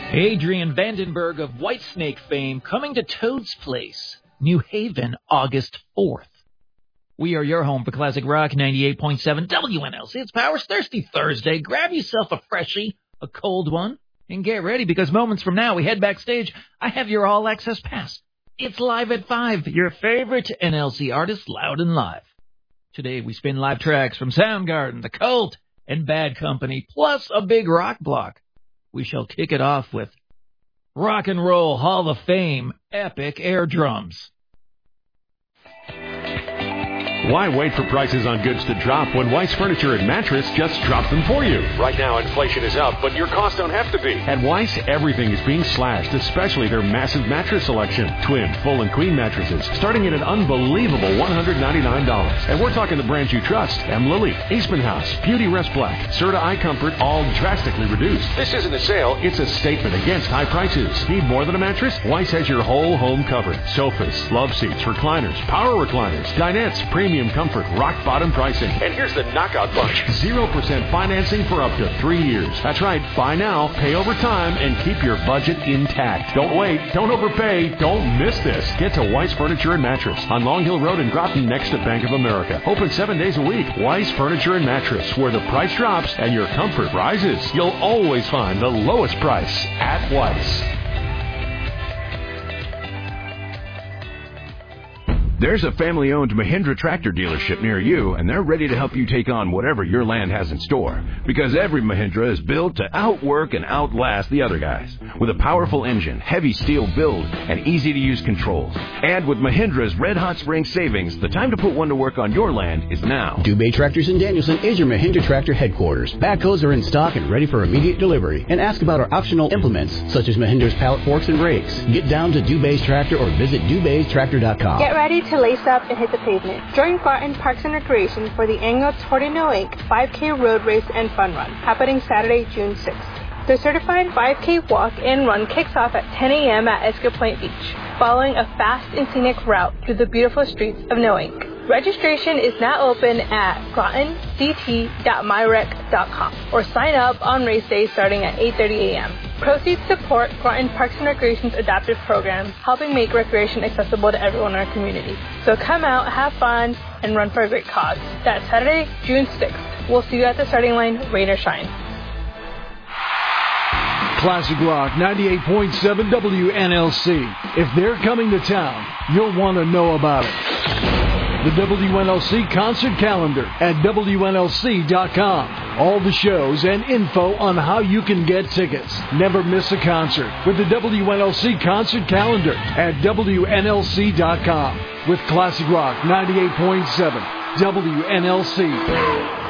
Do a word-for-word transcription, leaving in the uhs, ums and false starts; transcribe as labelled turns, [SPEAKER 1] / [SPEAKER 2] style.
[SPEAKER 1] Adrian Vandenberg of Whitesnake fame coming to Toad's Place, New Haven, August fourth. We are your home for classic rock, ninety-eight point seven W N L C. It's Power's Thirsty Thursday. Grab yourself a freshie, a cold one, and get ready because moments from now we head backstage. I have your all-access pass. It's Live at five, your favorite N L C artist, loud and live. Today we spin live tracks from Soundgarden, The Cult, and Bad Company, plus a big rock block. We shall kick it off with Rock and Roll Hall of Fame Epic Air Drums.
[SPEAKER 2] Why wait for prices on goods to drop when Weiss Furniture and Mattress just dropped them for you? Right now, inflation is up, but your costs don't have to be. At Weiss, everything is being slashed, especially their massive mattress selection. Twin, full, and queen mattresses, starting at an unbelievable one hundred ninety-nine dollars. And we're talking the brands you trust. M. Lily, Eastman House, Beauty Rest Black, Serta Eye Comfort, all drastically reduced. This isn't a sale, it's a statement against high prices. Need more than a mattress? Weiss has your whole home covered. Sofas, love seats, recliners, power recliners, dinettes, premium comfort, rock bottom pricing. And here's the knockout bunch. zero percent financing for up to three years. That's right. Buy now, pay over time, and keep your budget intact. Don't wait. Don't overpay. Don't miss this. Get to Weiss Furniture and Mattress on Long Hill Road in Groton next to Bank of America. Open seven days a week. Weiss Furniture and Mattress, where the price drops and your comfort rises. You'll always find the lowest price at Weiss.
[SPEAKER 3] There's a family-owned Mahindra tractor dealership near you, and they're ready to help you take on whatever your land has in store. Because every Mahindra is built to outwork and outlast the other guys. With a powerful engine, heavy steel build, and easy-to-use controls. And with Mahindra's Red Hot Spring savings, the time to put one to work on your land is now.
[SPEAKER 4] Dubé Tractors in Danielson is your Mahindra tractor headquarters. Backhoes are in stock and ready for immediate delivery. And ask about our optional implements, such as Mahindra's pallet forks and rakes. Get down to Dubé's Tractor or visit Dubé's Tractor dot com.
[SPEAKER 5] Get ready to lace up and hit the pavement. Join Groton Parks and Recreation for the annual Tour de Noack five K Road Race and Fun Run, happening Saturday, June sixth. The certified five K walk and run kicks off at ten a.m. at Esca Point Beach, following a fast and scenic route through the beautiful streets of Noack. Registration is now open at groton c t dot my rec dot com or sign up on race day starting at eight thirty a.m. Proceeds support Groton Parks and Recreation's adaptive program, helping make recreation accessible to everyone in our community. So come out, have fun, and run for a great cause. That's Saturday, June sixth. We'll see you at the starting line, rain or shine.
[SPEAKER 6] Classic Rock ninety-eight point seven W N L C. If they're coming to town, you'll want to know about it. The W N L C concert calendar at W N L C dot com. All the shows and info on how you can get tickets. Never miss a concert with the W N L C concert calendar at W N L C dot com. With Classic Rock ninety-eight point seven W N L C.